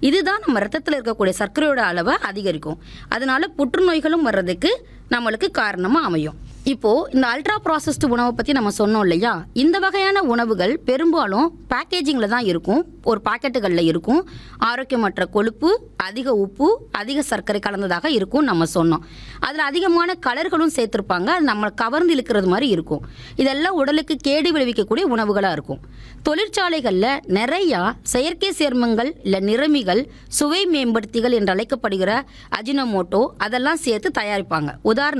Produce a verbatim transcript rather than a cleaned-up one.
இதுதான் நம்ம ரத்தத்தில் இருக்கக்கூடிய சர்க்கரையோட அளவை அதிகரிக்கும். அதனால புற்றுநோய்களும் வர்றதுக்கு நம்மளுக்கு காரணமாக அமையும். இப்போது இந்த அல்ட்ரா ப்ராசஸ்டு உணவை பற்றி நம்ம சொன்னோம் இல்லையா, இந்த வகையான உணவுகள் பெரும்பாலும் பேக்கேஜிங்கில் தான் இருக்கும், ஒரு பாக்கெட்டுகளில் இருக்கும். ஆரோக்கியமற்ற கொழுப்பு, அதிக உப்பு, அதிக சர்க்கரை கலந்ததாக இருக்கும் நம்ம சொன்னோம். அதில் அதிகமான கலர்களும் சேர்த்துருப்பாங்க, அது நம்ம கவர்ந்து இழுக்கிறது மாதிரி இருக்கும். இதெல்லாம் உடலுக்கு கேடு விளைவிக்கக்கூடிய உணவுகளாக இருக்கும். தொழிற்சாலைகளில் நிறையா செயற்கை சேர்மங்கள் இல்லை நிறமிகள், சுவை மேம்படுத்திகள் என்று அழைக்கப்படுகிற அஜினோமோட்டோ அதெல்லாம் சேர்த்து தயாரிப்பாங்க. உதாரணம்